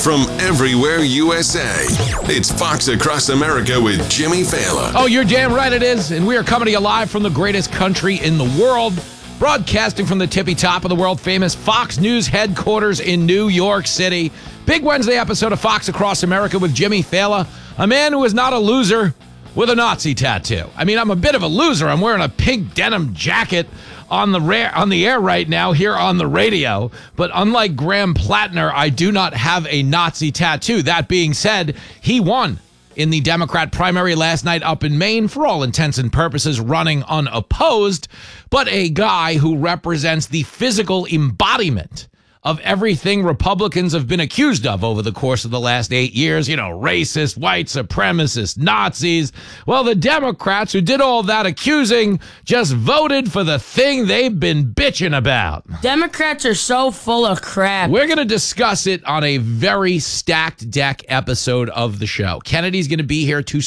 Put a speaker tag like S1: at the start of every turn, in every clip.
S1: from everywhere USA. It's Fox Across America with Jimmy Fallon.
S2: Oh, you're damn right it is. And we are coming to you live from the greatest country in the world, broadcasting from the tippy top of the world-famous Fox News headquarters in New York City. Big Wednesday episode of Fox Across America with Jimmy Fallon, a man who is not a loser with a Nazi tattoo. I mean, I'm a bit of a loser. I'm wearing a pink denim jacket on the air right now here on the radio. But unlike Graham Plattner, I do not have a Nazi tattoo. That being said, he won in the Democrat primary last night up in Maine, for all intents and purposes, running unopposed, but a guy who represents the physical embodiment of everything Republicans have been accused of over the course of the last 8 years. You know, racist, white supremacists, Nazis. Well, the Democrats who did all that accusing just voted for the thing they've been bitching about. Democrats are so full of crap. We're going to discuss it on a very stacked deck episode of the show. Kennedy's going to be here, two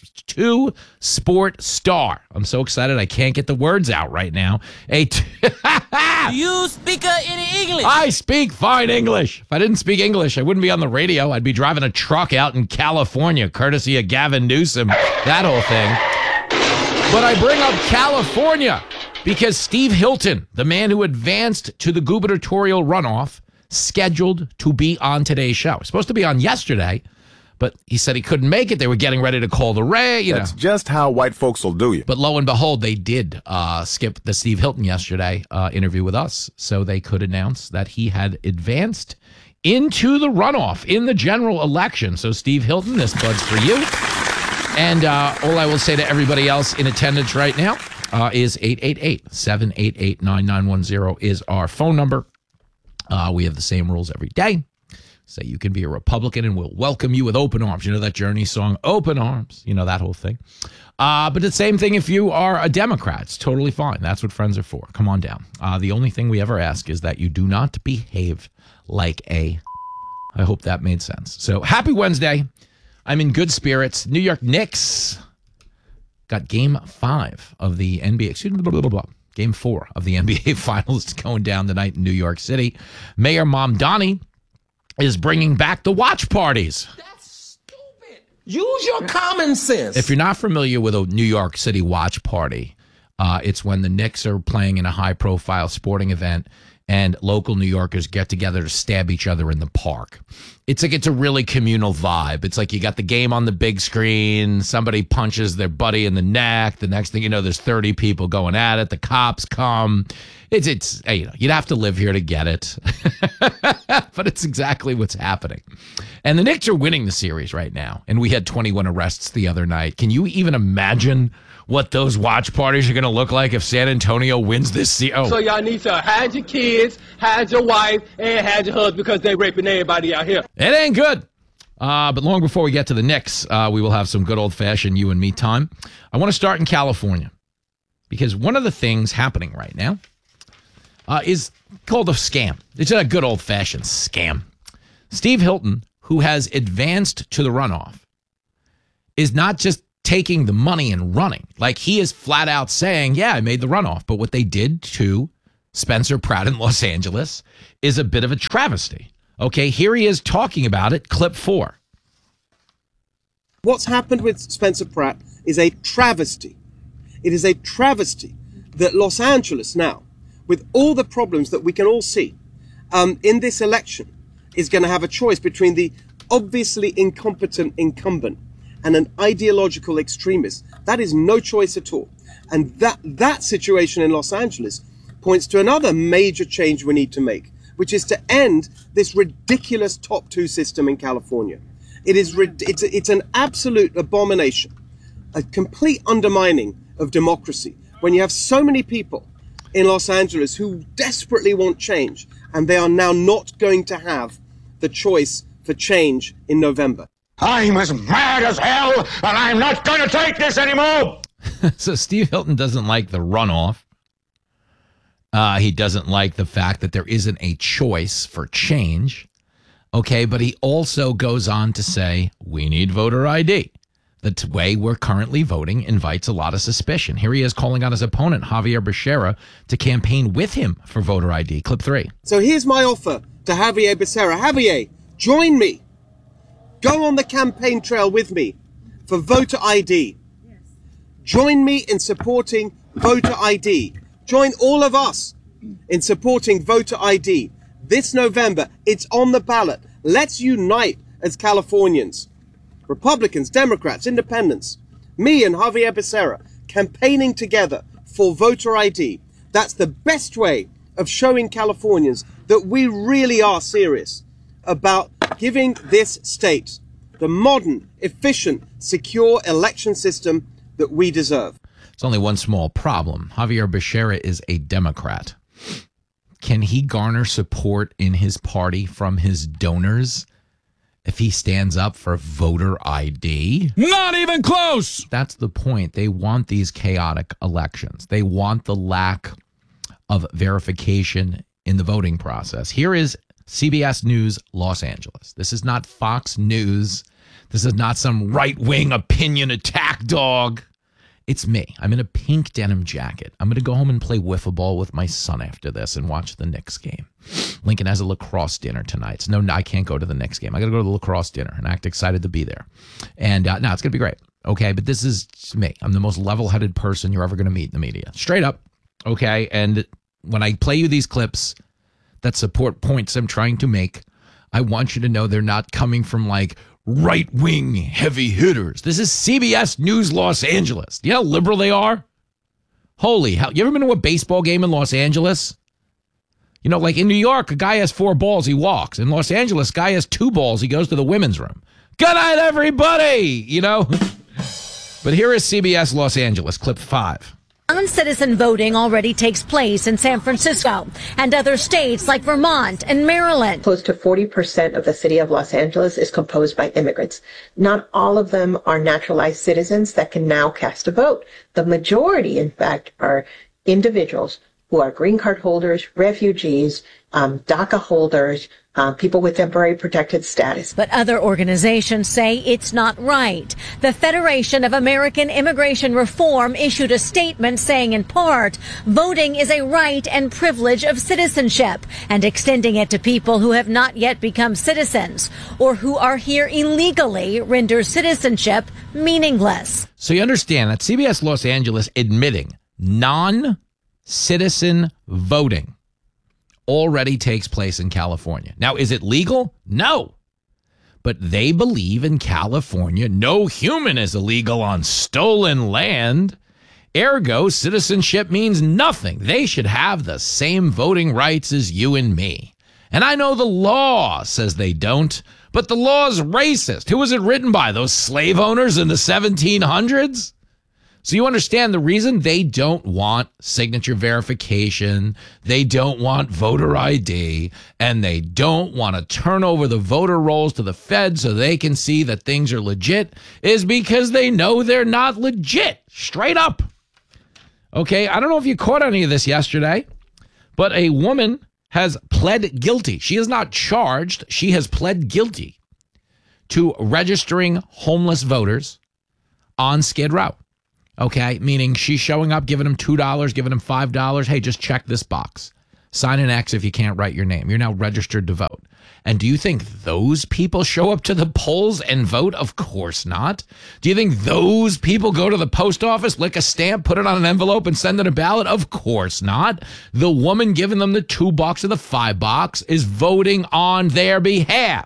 S2: sport star. I'm so excited I can't get the words out right now. Do
S3: you speak any English?
S2: I speak fine English. If I didn't speak English, I wouldn't be on the radio. I'd be driving a truck out in California, courtesy of Gavin Newsom, that whole thing. But I bring up California because Steve Hilton, the man who advanced to the gubernatorial runoff, scheduled to be on today's show. Supposed to be on yesterday, but he said he couldn't make it. They were getting ready to call the Ray.
S4: That's just how white folks will do you.
S2: But lo and behold, they did skip the Steve Hilton yesterday interview with us, so they could announce that he had advanced into the runoff in the general election. So Steve Hilton, this bud's for you. And all I will say to everybody else in attendance right now is 888-788-9910 is our phone number. We have the same rules every day. So you can be a Republican and we'll welcome you with open arms. You know that Journey song, Open Arms, you know, that whole thing. But the same thing if you are a Democrat. It's totally fine. That's what friends are for. Come on down. The only thing we ever ask is that you do not behave like I hope that made sense. So happy Wednesday. I'm in good spirits. New York Knicks got game 5 of the NBA, game 4 of the NBA Finals going down tonight in New York City. Mayor Mamdani is bringing back the watch parties.
S3: That's stupid. Use your common sense.
S2: If you're not familiar with a New York City watch party, it's when the Knicks are playing in a high-profile sporting event and local New Yorkers get together to stab each other in the park. It's a really communal vibe. It's like you got the game on the big screen, somebody punches their buddy in the neck, the next thing you know, there's 30 people going at it, the cops come. It's you'd have to live here to get it. But it's exactly what's happening. And the Knicks are winning the series right now. And we had 21 arrests the other night. Can you even imagine what those watch parties are going to look like if San Antonio wins this series? Oh.
S5: So y'all need to hide your kids, hide your wife, and hide your husband because they raping everybody out here.
S2: It ain't good. But long before we get to the Knicks, we will have some good old-fashioned you and me time. I want to start in California because one of the things happening right now is called a scam. It's a good old-fashioned scam. Steve Hilton, who has advanced to the runoff, is not just taking the money and running. Like, he is flat out saying, yeah, I made the runoff. But what they did to Spencer Pratt in Los Angeles is a bit of a travesty. Okay, here he is talking about it, clip 4.
S6: What's happened with Spencer Pratt is a travesty. It is a travesty that Los Angeles now, with all the problems that we can all see in this election, is going to have a choice between the obviously incompetent incumbent and an ideological extremist. That is no choice at all. And that situation in Los Angeles points to another major change we need to make, which is to end this ridiculous top 2 system in California. It's an absolute abomination, a complete undermining of democracy when you have so many people in Los Angeles who desperately want change, and they are now not going to have the choice for change in November.
S7: I'm as mad as hell, and I'm not going to take this anymore.
S2: So Steve Hilton doesn't like the runoff. He doesn't like the fact that there isn't a choice for change. Okay, but he also goes on to say, we need voter ID. The way we're currently voting invites a lot of suspicion. Here he is calling on his opponent, Javier Becerra, to campaign with him for voter ID. Clip 3.
S6: So here's my offer to Javier Becerra. Javier, join me Go on the campaign trail with me for voter ID. Join me in supporting voter ID. Join all of us in supporting voter ID. This November, it's on the ballot. Let's unite as Californians. Republicans, Democrats, Independents, me and Javier Becerra, campaigning together for voter ID. That's the best way of showing Californians that we really are serious about giving this state the modern, efficient, secure election system that we deserve.
S2: It's only one small problem. Javier Becerra is a Democrat. Can he garner support in his party from his donors if he stands up for voter ID?
S8: Not even close.
S2: That's the point. They want these chaotic elections. They want the lack of verification in the voting process. Here is CBS News Los Angeles. This is not Fox News. This is not some right-wing opinion attack dog. It's me. I'm in a pink denim jacket. I'm going to go home and play wiffle ball with my son after this and watch the Knicks game. Lincoln has a lacrosse dinner tonight. So no, I can't go to the Knicks game. I got to go to the lacrosse dinner and act excited to be there. And no, it's going to be great. Okay, but this is me. I'm the most level-headed person you're ever going to meet in the media. Straight up. Okay, and when I play you these clips that support points I'm trying to make, I want you to know they're not coming from like right-wing heavy hitters. This is CBS News Los Angeles. You know how liberal they are? Holy hell. You ever been to a baseball game in Los Angeles? You know, like in New York, a guy has 4 balls, he walks. In Los Angeles, a guy has 2 balls, he goes to the women's room. Good night, everybody! You know? But here is CBS Los Angeles, clip 5.
S9: Non-citizen voting already takes place in San Francisco and other states like Vermont and Maryland.
S10: Close to 40% of the city of Los Angeles is composed by immigrants. Not all of them are naturalized citizens that can now cast a vote. The majority, in fact, are individuals who are green card holders, refugees, DACA holders, people with temporary protected status.
S9: But other organizations say it's not right. The Federation of American Immigration Reform issued a statement saying, in part, voting is a right and privilege of citizenship, and extending it to people who have not yet become citizens or who are here illegally renders citizenship meaningless.
S2: So you understand that CBS Los Angeles admitting non-citizen voting already takes place in California. Now, is it legal? No. But they believe in California, no human is illegal on stolen land. Ergo, citizenship means nothing. They should have the same voting rights as you and me. And I know the law says they don't, but the law's racist. Who was it written by? Those slave owners in the 1700s? So you understand the reason they don't want signature verification, they don't want voter ID, and they don't want to turn over the voter rolls to the Fed so they can see that things are legit is because they know they're not legit. Straight up. Okay, I don't know if you caught any of this yesterday, but a woman has pled guilty. She is not charged. She has pled guilty to registering homeless voters on Skid Row. Okay, meaning she's showing up, giving them $2, giving them $5. Hey, just check this box. Sign an X if you can't write your name. You're now registered to vote. And do you think those people show up to the polls and vote? Of course not. Do you think those people go to the post office, lick a stamp, put it on an envelope, and send it a ballot? Of course not. The woman giving them the $2 or the $5 is voting on their behalf.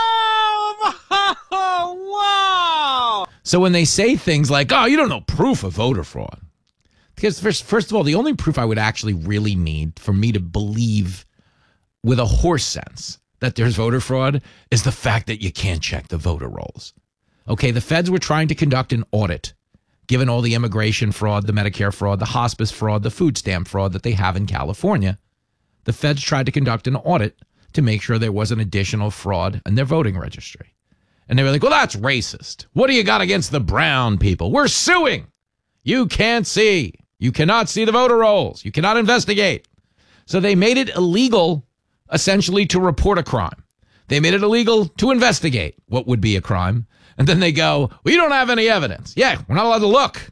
S3: Wow!
S2: So when they say things like, oh, you don't know proof of voter fraud. Because first of all, the only proof I would actually really need for me to believe with a horse sense that there's voter fraud is the fact that you can't check the voter rolls. Okay, the feds were trying to conduct an audit, given all the immigration fraud, the Medicare fraud, the hospice fraud, the food stamp fraud that they have in California. The feds tried to conduct an audit to make sure there wasn't additional fraud in their voting registry. And they were like, well, that's racist. What do you got against the brown people? We're suing. You can't see. You cannot see the voter rolls. You cannot investigate. So they made it illegal, essentially, to report a crime. They made it illegal to investigate what would be a crime. And then they go, well, you don't have any evidence. Yeah, we're not allowed to look.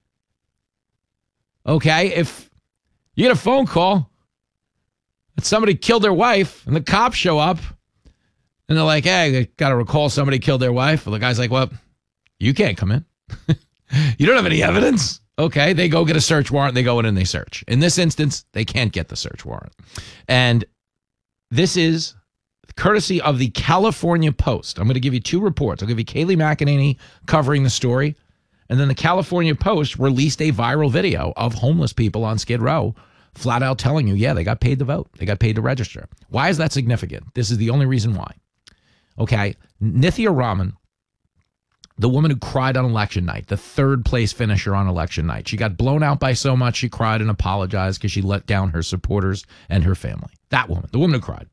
S2: Okay, if you get a phone call that somebody killed their wife and the cops show up, And they're like, hey, they got to recall somebody killed their wife. Well, the guy's like, well, you can't come in. You don't have any evidence. Okay, they go get a search warrant. They go in and they search. In this instance, they can't get the search warrant. And this is courtesy of the California Post. I'm going to give you two reports. I'll give you Kayleigh McEnany covering the story. And then the California Post released a viral video of homeless people on Skid Row flat out telling you, yeah, they got paid to vote. They got paid to register. Why is that significant? This is the only reason why. Okay, Nithya Raman, the woman who cried on election night, the third place finisher on election night. She got blown out by so much she cried and apologized because she let down her supporters and her family. That woman, the woman who cried,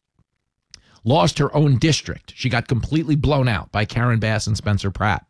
S2: lost her own district. She got completely blown out by Karen Bass and Spencer Pratt.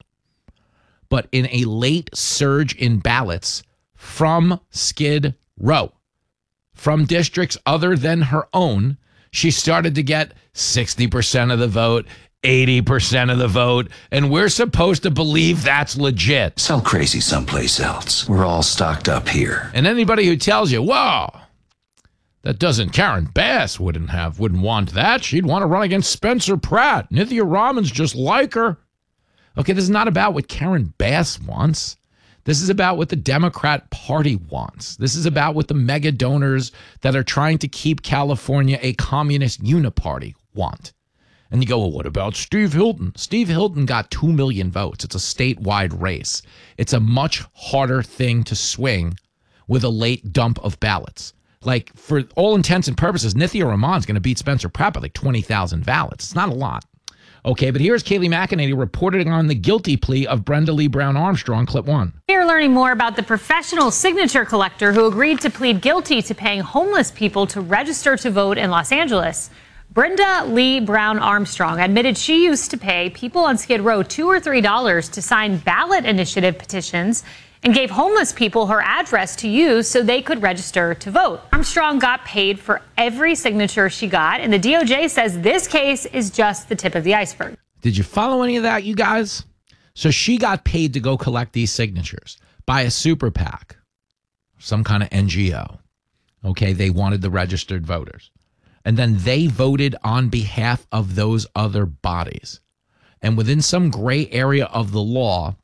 S2: But in a late surge in ballots from Skid Row, from districts other than her own, she started to get 60% of the vote, 80% of the vote, and we're supposed to believe that's legit.
S8: Sell crazy someplace else. We're all stocked up here.
S2: And anybody who tells you, whoa, that doesn't, Karen Bass wouldn't want that. She'd want to run against Spencer Pratt. Nithya Raman's just like her. Okay, this is not about what Karen Bass wants. This is about what the Democrat Party wants. This is about what the mega donors that are trying to keep California a communist uniparty want. And you go, well, what about Steve Hilton? Steve Hilton got 2 million votes. It's a statewide race. It's a much harder thing to swing with a late dump of ballots. Like, for all intents and purposes, Nithya Raman's going to beat Spencer Pratt by like 20,000 ballots. It's not a lot. Okay, but here's Kayleigh McEnany reporting on the guilty plea of Brenda Lee Brown Armstrong, clip 1.
S11: We're learning more about the professional signature collector who agreed to plead guilty to paying homeless people to register to vote in Los Angeles. Brenda Lee Brown Armstrong admitted she used to pay people on Skid Row $2 or $3 to sign ballot initiative petitions and gave homeless people her address to use so they could register to vote. Armstrong got paid for every signature she got, and the DOJ says this case is just the tip of the iceberg.
S2: Did you follow any of that, you guys? So she got paid to go collect these signatures by a super PAC, some kind of NGO. Okay, they wanted the registered voters. And then they voted on behalf of those other bodies. And within some gray area of the law,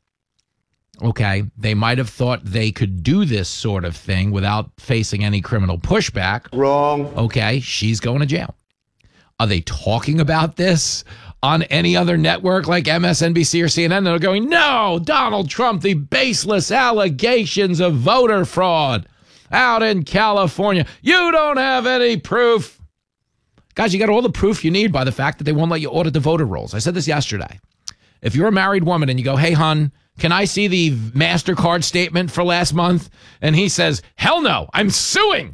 S2: okay, they might have thought they could do this sort of thing without facing any criminal pushback.
S7: Wrong.
S2: Okay, she's going to jail. Are they talking about this on any other network like MSNBC or CNN? They're going, no, Donald Trump, the baseless allegations of voter fraud out in California. You don't have any proof. Guys, you got all the proof you need by the fact that they won't let you audit the voter rolls. I said this yesterday. If you're a married woman and you go, hey, hon, can I see the MasterCard statement for last month? And he says, hell no, I'm suing.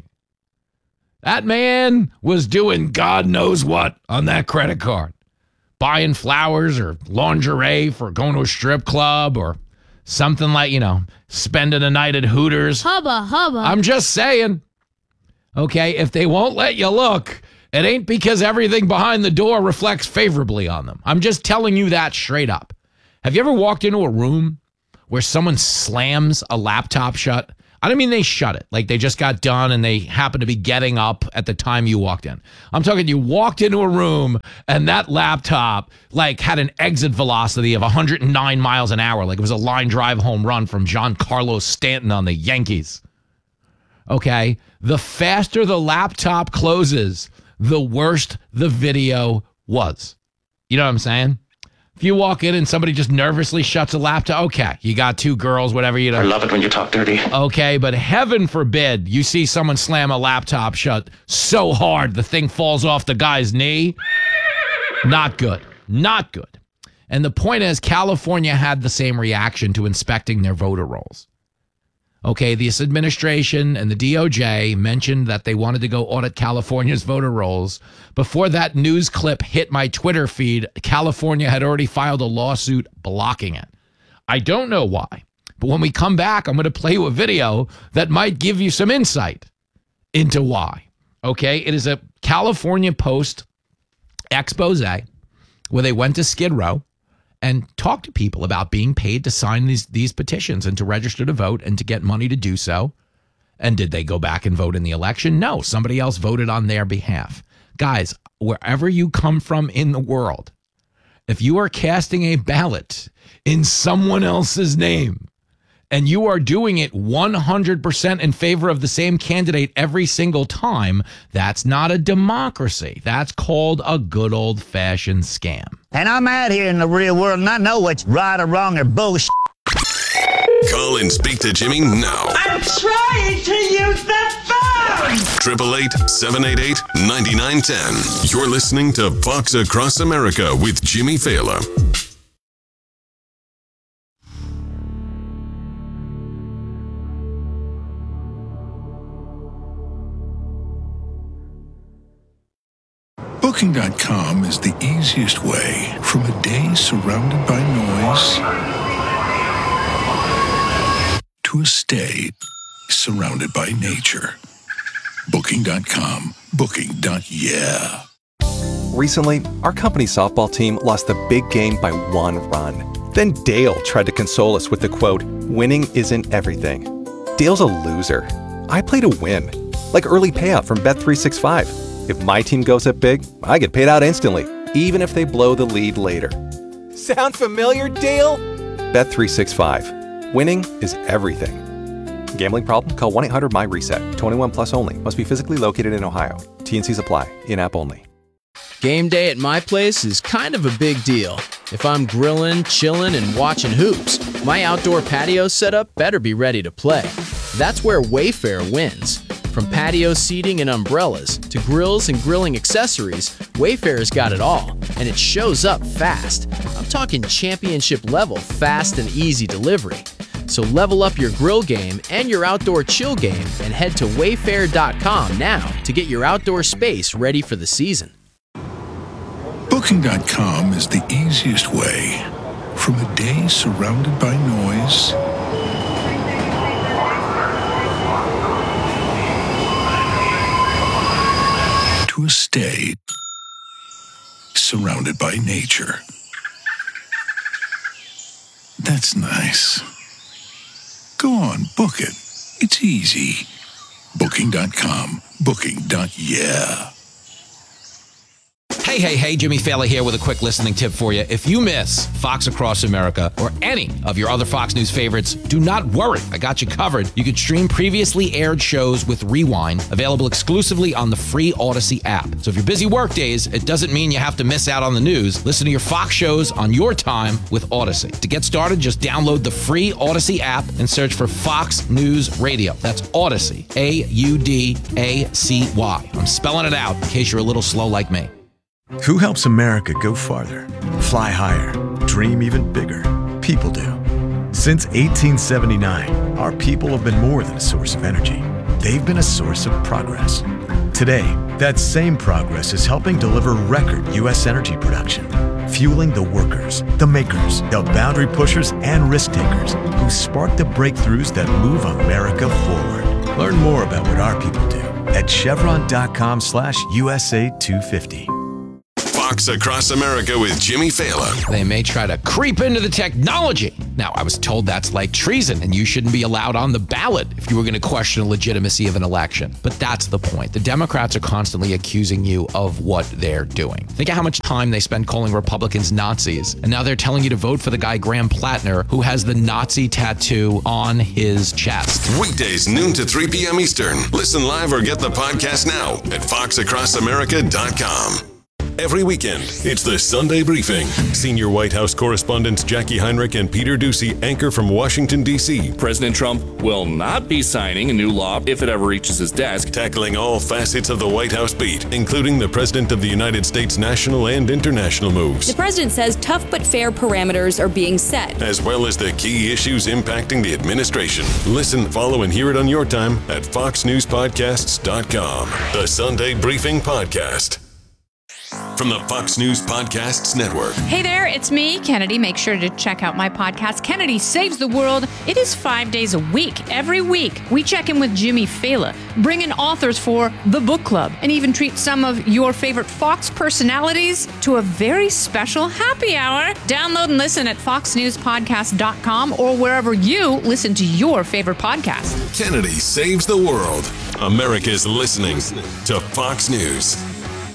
S2: That man was doing God knows what on that credit card. Buying flowers or lingerie for going to a strip club or something like, spending a night at Hooters.
S12: Hubba, hubba.
S2: I'm just saying. Okay, if they won't let you look, it ain't because everything behind the door reflects favorably on them. I'm just telling you that straight up. Have you ever walked into a room where someone slams a laptop shut? I don't mean they shut it, like they just got done and they happen to be getting up at the time you walked in. I'm talking you walked into a room and that laptop like had an exit velocity of 109 miles an hour, like it was a line drive home run from Giancarlo Stanton on the Yankees. Okay, the faster the laptop closes, the worse the video was. You know what I'm saying? If you walk in and somebody just nervously shuts a laptop, okay, you got two girls, whatever you know.
S8: I love it when you talk dirty.
S2: Okay, but heaven forbid you see someone slam a laptop shut so hard the thing falls off the guy's knee. Not good. Not good. And the point is, California had the same reaction to inspecting their voter rolls. Okay, this administration and the DOJ mentioned that they wanted to go audit California's voter rolls. Before that news clip hit my Twitter feed, California had already filed a lawsuit blocking it. I don't know why, but when we come back, I'm going to play you a video that might give you some insight into why. Okay, it is a California Post expose where they went to Skid Row and talk to people about being paid to sign these petitions and to register to vote and to get money to do so. And did they go back and vote in the election? No, somebody else voted on their behalf. Guys, wherever you come from in the world, If you are casting a ballot in someone else's name and you are doing it 100% in favor of the same candidate every single time, that's not a democracy. That's called a good old-fashioned scam.
S12: And I'm out here in the real world and I know what's right or wrong or bullshit.
S1: Call and speak to Jimmy now.
S13: I'm trying to use the phone!
S1: 888-788-9910. You're listening to Fox Across America with Jimmy Fallon.
S14: Booking.com is the easiest way from a day surrounded by noise to a stay surrounded by nature. Booking.com. Booking.yeah.
S15: Recently, our company softball team lost the big game by 1 run. Then Dale tried to console us with the quote, "Winning isn't everything." Dale's a loser. I play to win. Like early payout from Bet365. If my team goes up big, I get paid out instantly, even if they blow the lead later. Sound familiar, Dale? Bet365. Winning is everything. Gambling problem? Call 1-800-MY-RESET. 21 plus only. Must be physically located in Ohio. T&Cs apply. In-app only.
S16: Game day at my place is kind of a big deal. If I'm grilling, chilling, and watching hoops, my outdoor patio setup better be ready to play. That's where Wayfair wins. From patio seating and umbrellas to grills and grilling accessories, Wayfair's got it all, and it shows up fast. I'm talking championship level fast and easy delivery. So level up your grill game and your outdoor chill game and head to wayfair.com now to get your outdoor space ready for the season.
S14: Booking.com is the easiest way from a day surrounded by noise to a stay surrounded by nature. That's nice. Go on, book it. It's easy. Booking.com. Booking.yeah.
S2: Hey, Jimmy Fallon here with a quick listening tip for you. If you miss Fox Across America or any of your other Fox News favorites, do not worry. I got you covered. You can stream previously aired shows with Rewind, available exclusively on the free Odyssey app. So if you're busy work days, it doesn't mean you have to miss out on the news. Listen to your Fox shows on your time with Odyssey. To get started, just download the free Odyssey app and search for Fox News Radio. That's Odyssey, A-U-D-A-C-Y. I'm spelling it out in case you're a little slow like me.
S17: Who helps America go farther, fly higher, dream even bigger? People do. Since 1879, our people have been more than a source of energy. They've been a source of progress. Today, that same progress is helping deliver record U.S. energy production, fueling the workers, the makers, the boundary pushers, and risk takers who spark the breakthroughs that move America forward. Learn more about what our people do at chevron.com/USA250.
S1: Fox Across America with Jimmy Fallon.
S2: They may try to creep into the technology. Now, I was told that's like treason, and you shouldn't be allowed on the ballot if you were going to question the legitimacy of an election. But that's the point. The Democrats are constantly accusing you of what they're doing. Think of how much time they spend calling Republicans Nazis, and now they're telling you to vote for the guy Graham Plattner, who has the Nazi tattoo on his chest.
S1: Weekdays, noon to 3 p.m. Eastern. Listen live or get the podcast now at foxacrossamerica.com. Every weekend, it's the Sunday Briefing. Senior White House correspondents Jackie Heinrich and Peter Doocy anchor from Washington, D.C.
S18: President Trump will not be signing a new law if it ever reaches his desk.
S1: Tackling all facets of the White House beat, including the President of the United States national and international moves.
S19: The president says tough but fair parameters are being set,
S1: as well as the key issues impacting the administration. Listen, follow, and hear it on your time at foxnewspodcasts.com. The Sunday Briefing Podcast. From the Fox News Podcasts Network.
S20: Hey there, it's me, Kennedy. Make sure to check out my podcast, Kennedy Saves the World. It is 5 days a week. Every week, we check in with Jimmy Fallon, bring in authors for the book club, and even treat some of your favorite Fox personalities to a very special happy hour. Download and listen at foxnewspodcast.com or wherever you listen to your favorite podcast.
S1: Kennedy Saves the World. America's listening to Fox News.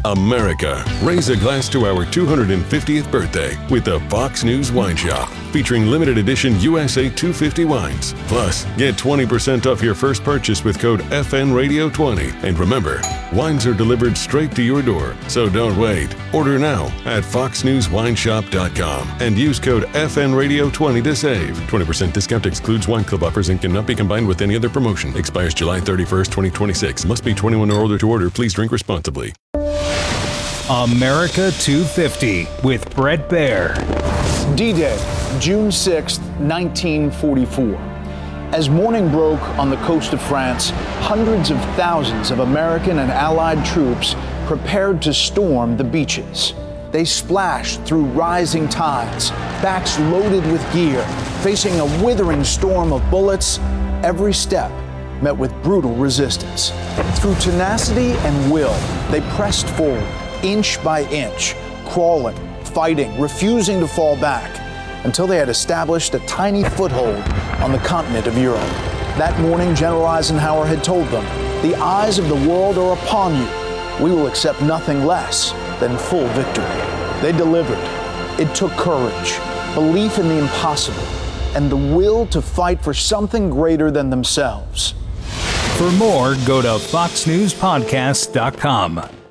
S1: America. Raise a glass to our 250th birthday with the Fox News Wine Shop, featuring limited edition USA 250 wines. Plus, get 20% off your first purchase with code FNRadio20. And remember, wines are delivered straight to your door, so don't wait. Order now at foxnewswineshop.com and use code FNRadio20 to save. 20% discount excludes wine club offers and cannot be combined with any other promotion. Expires July 31st, 2026. Must be 21 or older to order. Please drink responsibly.
S21: America 250 with Bret Baier.
S22: D-Day, June 6, 1944. As morning broke on the coast of France, hundreds of thousands of American and Allied troops prepared to storm the beaches. They splashed through rising tides, backs loaded with gear, facing a withering storm of bullets. Every step met with brutal resistance. Through tenacity and will, they pressed forward, inch by inch, crawling, fighting, refusing to fall back, until they had established a tiny foothold on the continent of Europe. That morning, General Eisenhower had told them, "The eyes of the world are upon you. We will accept nothing less than full victory." They delivered. It took courage, belief in the impossible, and the will to fight for something greater than themselves.
S21: For more, go to foxnewspodcast.com.